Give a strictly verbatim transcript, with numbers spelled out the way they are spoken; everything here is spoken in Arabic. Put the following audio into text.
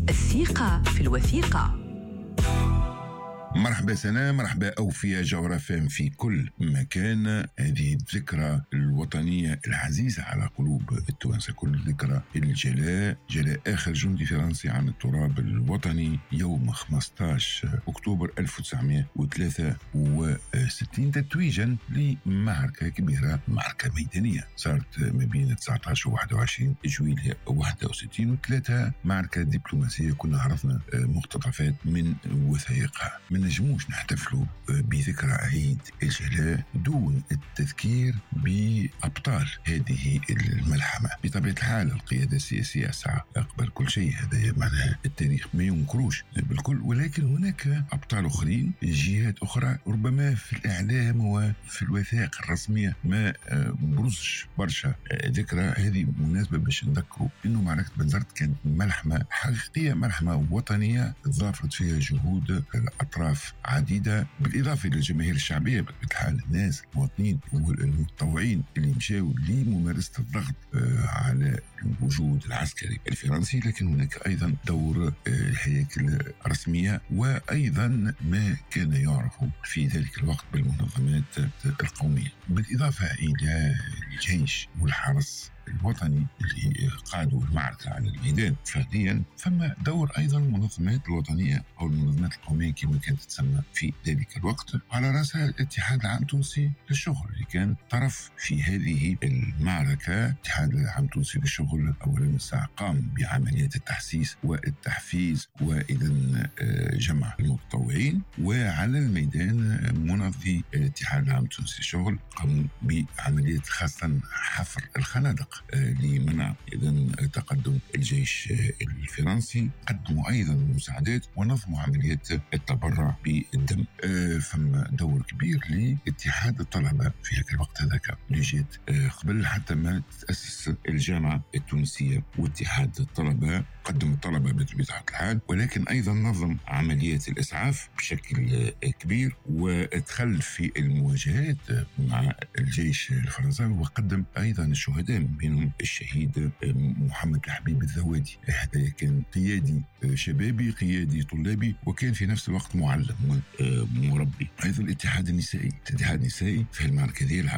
الثقة في الوثيقة. مرحبا سنة، مرحبا أوفياء جغرافيا في كل مكان. هذه الذكرى الوطنية العزيزة على قلوب التوانسة، كل ذكرى الجلاء، جلاء آخر جندي فرنسي عن التراب الوطني يوم خمسة عشر أكتوبر ألف وتسعمائة وثلاثة وستين، تتويجا لمعركة كبيرة، معركة ميدانية صارت ما بين تسعة عشر و واحد وعشرين جويلية واحد وستين، وثلاثة معركة دبلوماسية كنا عرفنا مقتطفات من وثائقها. ما نجموش نحتفلوا بذكرى عيد الجلاء دون التذكير بأبطال هذه الملحمة. بطبيعة الحال القيادة السياسية أسعى قبل كل شيء، هذا معناه التاريخ ما ينكروش بالكل، ولكن هناك أبطال آخرين، جهات أخرى ربما في الإعلام وفي الوثائق الرسمية ما بروزش برشا ذكرى. هذه مناسبة باش نذكروا إنه معركة بنزرت كانت ملحمة حقيقية، ملحمة وطنية ضافت فيها جهود الأطراف عديدة، بالإضافة إلى الجماهير الشعبية بالحال، الناس المواطنين والمتطوعين اللي مشاو لممارسة الضغط على الوجود العسكري الفرنسي. لكن هناك أيضا دور الهياكل الرسمية، وأيضا ما كان يعرف في ذلك الوقت بالمنظمات القومية، بالإضافة إلى الجيش والحرس الوطني اللي قادوا المعركة على الميدان فعليا. ثم دور أيضا المنظمات الوطنية أو المنظمات القومية كما كانت تسمى في ذلك الوقت، على رأسها الاتحاد العام التونسي للشغل اللي كان طرف في هذه المعركة. الاتحاد العام التونسي للشغل أولا قام بعمليات التحسيس والتحفيز وإذا جمع المتطوعين، وعلى الميدان منظمي الاتحاد العام التونسي للشغل قاموا بعملية خاصة حفر الخنادق لمنع إذن تقدم الجيش الفرنسي. قدموا أيضا مساعدات ونظموا عمليات التبرع بالدم. ثم دور كبير لاتحاد الطلبة في هذا الوقت هذاك اللي جات قبل حتى ما تأسس الجامعة التونسية، واتحاد الطلبة قدم الطلبة بطبيعة الحال، ولكن أيضا نظم عمليات الإسعاف بشكل كبير ودخل في المواجهات مع الجيش الفرنساوي، وقدم أيضا الشهداء بينهم الشهيد محمد الحبيب الذوادي. هذا كان قيادي شبابي، قيادي طلابي، وكان في نفس الوقت معلم ومربي. أيضا الاتحاد النسائي، الاتحاد النسائي في المعركة دي